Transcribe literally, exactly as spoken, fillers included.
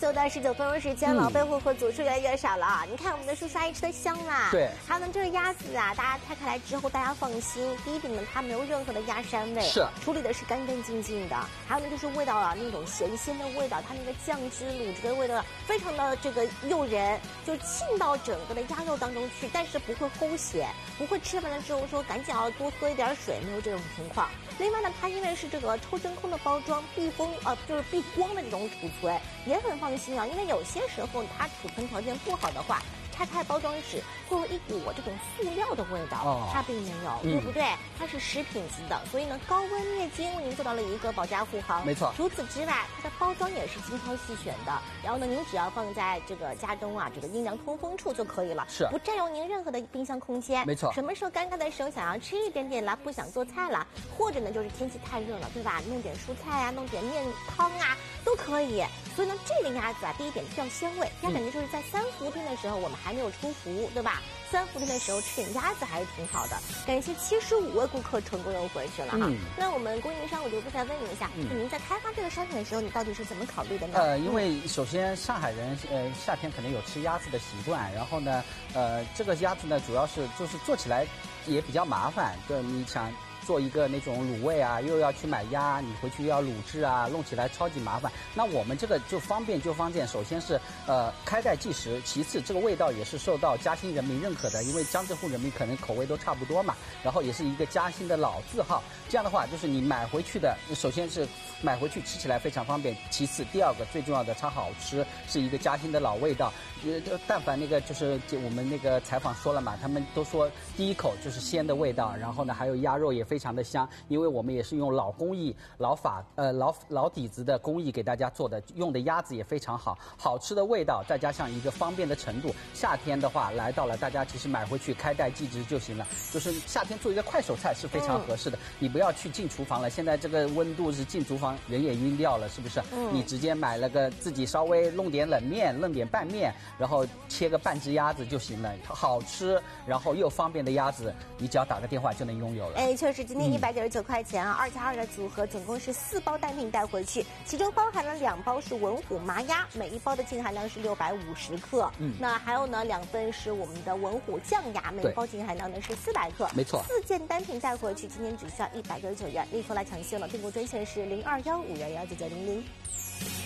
九到十九分钟时间了，备货盒组数越来越少了。你看我们的叔叔阿姨吃的香啦。 对。 还有呢，这个鸭子啊，大家拆开来之后，大家放心，第一点呢，它没有任何的鸭膻味， 是处理的是干干净净的。还有呢，就是味道啊，那种咸鲜的味道，它那个酱汁、卤汁的味道非常的这个诱人，就沁到整个的鸭肉当中去，但是不会齁咸，不会吃完了之后说赶紧要多喝一点水，没有这种情况。另外呢，它因为是这个抽真空的包装，密封呃就是避光的这种储存，也很放心啊。因为有些时候它储存条件不好的话，拆开包装纸会有一股这种塑料的味道，哦、它并没有，嗯、对不对？它是食品级的，所以呢，高温灭菌为您做到了一个保家护航。 没错。 除此之外，它的包装也是精挑细选的。然后呢，您只要放在这个家中啊，这个阴凉通风处就可以了， 是不占用您任何的冰箱空间。 没错。 什么时候尴尬的时候想要吃一点点啦，不想做菜啦，或者呢就是天气太热了，对吧？弄点蔬菜啊，弄点面汤啊，都可以。所以呢，这个鸭子啊，第一点要鲜味，第二点就是在三伏天的时候，我们还没有出伏，对吧？三伏天的时候吃点鸭子还是挺好的。感谢七十五位顾客成功又回去了哈。嗯、那我们供应商，我就不再问您一下，嗯、您在开发这个商品的时候，你到底是怎么考虑的呢？ 呃，因为首先上海人呃夏天可能有吃鸭子的习惯，然后呢，呃，这个鸭子呢主要是就是做起来也比较麻烦，就你想。做一个那种卤味啊，又要去买鸭，你回去又要卤制啊，弄起来超级麻烦。那我们这个就方便就方便，首先是呃开袋即食，其次这个味道也是受到嘉兴人民认可的，因为江浙沪人民可能口味都差不多嘛，然后也是一个嘉兴的老字号。这样的话，就是你买回去的，首先是买回去吃起来非常方便，其次第二个最重要的它好吃，是一个嘉兴的老味道。呃，但凡那个就是就我们那个采访说了嘛，他们都说第一口就是鲜的味道，然后呢还有鸭肉也非常的香，因为我们也是用老工艺、老法呃老老底子的工艺给大家做的，用的鸭子也非常好，好吃的味道，再加上一个方便的程度。夏天的话来到了，大家其实买回去开袋即食就行了，就是夏天做一个快手菜是非常合适的。嗯、你不要去进厨房了，现在这个温度是进厨房人也晕掉了，是不是？嗯、你直接买了个自己稍微弄点冷面，弄点拌面。然后切个半只鸭子就行了，好吃，然后又方便的鸭子，你只要打个电话就能拥有了。 哎，确实，今天一百九十九块钱啊，二加二的组合，总共是四包单品带回去，其中包含了两包是文虎麻鸭，每一包的净含量是六百五十克。嗯，那还有呢，两份是我们的文虎酱鸭，每一包净含量呢是四百克。 没错， 四件单品带回去，今天只需要一百九十九元，立刻来抢秀了，订购专线是零二幺五幺幺九九零零。